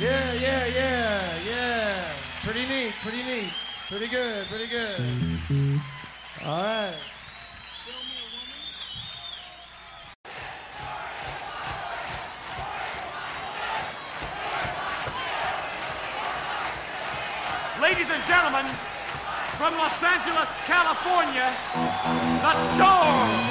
Yeah, yeah, yeah, yeah. Pretty neat, pretty neat. Pretty good, pretty good. All right. Ladies and gentlemen, from Los Angeles, California, the Door.